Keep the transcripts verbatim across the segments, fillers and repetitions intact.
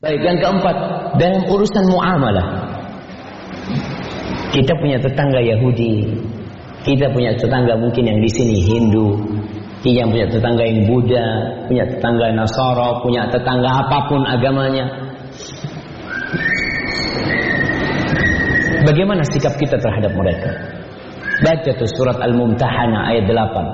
Baik, yang keempat, dalam urusan muamalah. Kita punya tetangga Yahudi, kita punya tetangga mungkin yang di sini Hindu, kita punya tetangga yang Buddha, punya tetangga Nasara, punya tetangga apapun agamanya. Bagaimana sikap kita terhadap mereka? Baca tuh surat Al-Mumtahanah ayat delapan.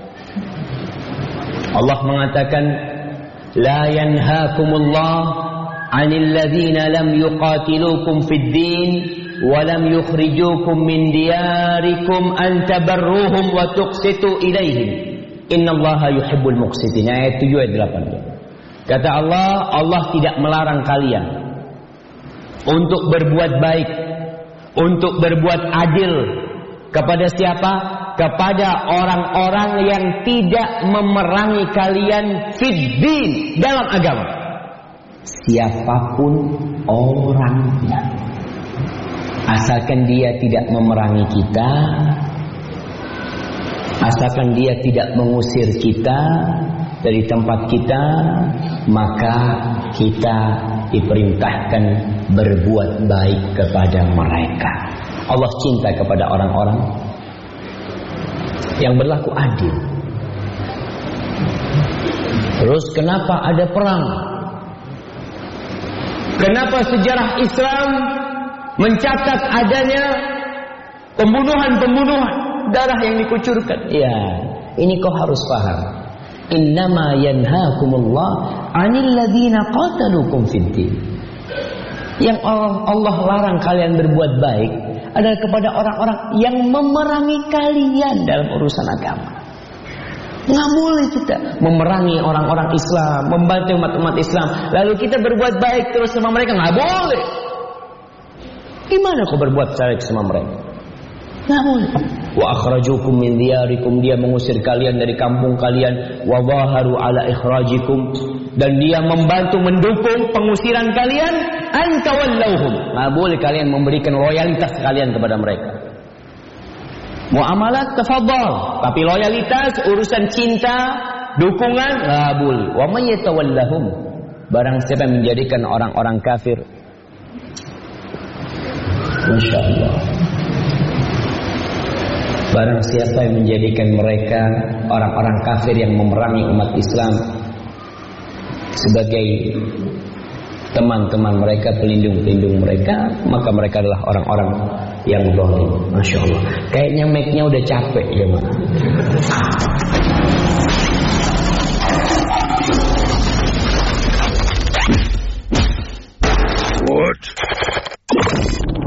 Allah mengatakan, La yanhaakumullah 'anil ladzina lam yuqatilukum fid din wa lam yukhrijukum min diyarikum an tabarruhum wa tuqsitu ilaihim. Innallaha yuhibbul muqsitin. Ayat tujuh ayat delapan. Kata Allah, Allah tidak melarang kalian untuk berbuat baik, untuk berbuat adil kepada siapa? Kepada orang-orang yang tidak memerangi kalian fiddin, dalam agama. Siapapun orangnya, asalkan dia tidak memerangi kita, asalkan dia tidak mengusir kita dari tempat kita, maka kita diperintahkan berbuat baik kepada mereka. Allah cinta kepada orang-orang yang berlaku adil. Terus kenapa ada perang? Kenapa sejarah Islam mencatat adanya pembunuhan-pembunuhan, darah yang dikucurkan? Ya, ini kau harus paham. Innama yanhaakumullah 'anil ladzina qatalukum fid-din. Yang Allah, Allah larang kalian berbuat baik adalah kepada orang-orang yang memerangi kalian dalam urusan agama. Nggak boleh kita memerangi orang-orang Islam, membantu umat-umat Islam, lalu kita berbuat baik terus sama mereka. Nggak boleh. Gimana kau berbuat baik sama mereka? Nggak boleh. Wa akhrajukum min diyarikum, dia mengusir kalian dari kampung kalian. Wa zaharu ala ikhrajikum, dan dia membantu mendukung pengusiran kalian. An tawallauhum, nggak boleh kalian memberikan loyalitas kalian kepada mereka. Muamalat tafadhal, tapi loyalitas, urusan cinta, dukungan, nggak boleh. Wa may yatawallahum, barang siapa yang menjadikan orang-orang kafir, insyaallah, barang siapa yang menjadikan mereka orang-orang kafir yang memerangi umat Islam sebagai teman-teman mereka, pelindung-pelindung mereka, maka mereka adalah orang-orang yang zalim. Masya Allah. Kayaknya mic-nya udah capek ya, Mak. What?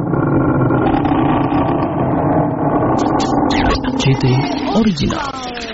C T Original.